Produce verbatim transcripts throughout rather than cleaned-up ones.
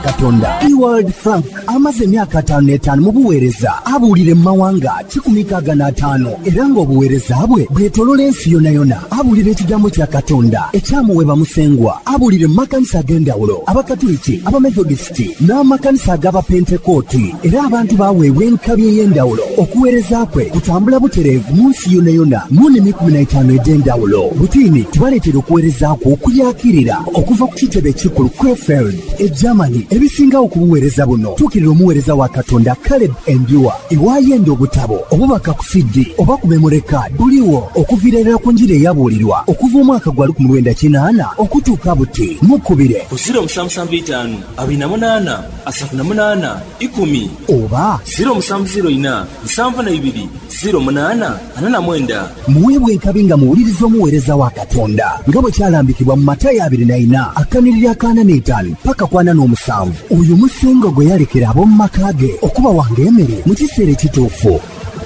Katonda Ewald Frank amaze emyaka ataano n'etaano mu buweereza abuulire mu mawanga kikumi kaaga n'ataano era ng'obuweereza bwe bwetolola ensi yonna yonna. Abuulira ekigambo kya Katonda ekyamuweeba musengwa. Abuulire mu makanisa ag'enjawulo, abakatuliki, abamethodisiti n'amakanisa ag'abapentekooti, era abantu baaweebwa enkabi ey'enjawulo. Okuweereza kwe kutambula butereevu mu nsi yonna yonna mu nnimi kkumi na ttaano ez'enjawulo. Butiini tubaleetera okuweereza kwo okulyakirira okuva ku kitebe ekikulu Krefeld e Germany. Ebisingawo ku buweereza buno tuukirira omuweereza wa Katonda Caleb Endua ewayenda obutabo obubaka ku C D oba ku memory card buliwo okuviirira ku njira eyabuulirwa okuva omwaka gwa lukumi lwenda kinaana okutuuka buti mukubire ziro musanvu musanvu itaano abiri na munaana asatu na munaana ikumi oba ziro musanvu ziro ina musanvu na ibiri ziro munaana ana na mwenda. Muweebwe enkabi nga muwuliriza omuweereza wa Katonda nga bwe kyalambikibwa mu Matayo abiri na ina akkanirira akaana n'etaano paka kwana n'omusanvu. Uyu musengo gwe yalekera ab'omu maka ge okuba wange emere mu kiseera ekituufu.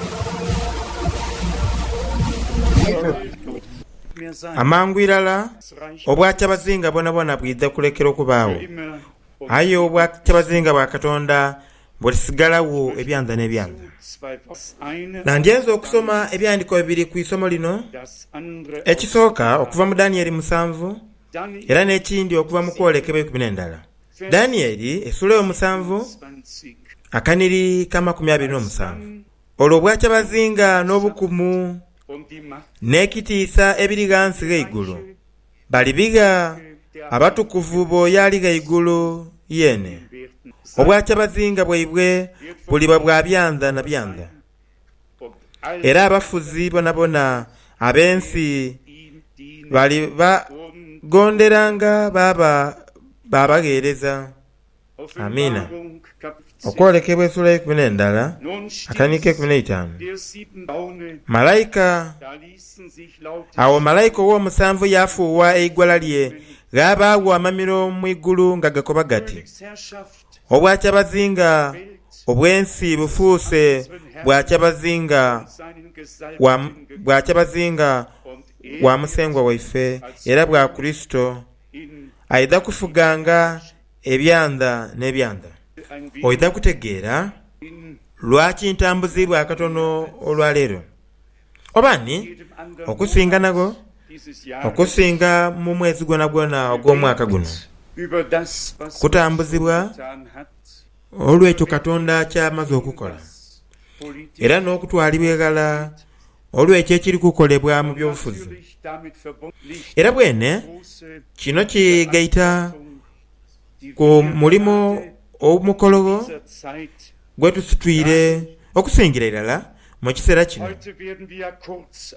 Amangu irala obwakyabazinga bonabona bwidda kulekera okubaawo. Aye obwakyabazinga bwa Katonda bwelisigalawo ebyanda n'ebyanda. Nandyenza okusoma ebyandiko bibiri ku isomo lino. Ekisooka okuva mu Daniel musanvu era n'ekindi okuva mu kwolekebwa ekumi n'endala. Danieli essula y'omusanvu akaniri ka makumi abiri n'omusanvu. Olwo obwakyabazinga n'obukumu n'ekitiisa ebiri gansi g'eigulu balibiga abatukuvu b'oyo g'eigulu yene. Obwakyabazinga bwaibwe buliba bwa byanda na byanda, era abafuzi bonabona ab'ensi bali bagonderanga baba babageereza. Amina. Okwolekebwa essula y'ekumi n'endala akanika ekumi n'etaano. Malayika awo malayika ow'omusanvu yafuuwa eiggwala lye g'abaawo amamiro mu igulu nga gakoba gati. Obwakyabazinga obw'ensi bufuuse bwakyabazinga wa bwakyabazinga wa musengwa waife era bwa Kristo ayida kufuganga ebyanda n'ebyanda. Oyida kutegeera lwaki ntambuzibwa akatono olwaleero obani okusinga nago okusinga mu mwezi gwona gwona ogw'omwaka guno kutambuzibwa olw'ekyo Katonda kyamaze okukola era n'okutwalibwa egala olw'ekyo ekiri kukolebwa mu byobufuzi. Era bwene kino kigaita ku mulimo omukologo gwe tusitwire okusingira irala mu kiseera kino.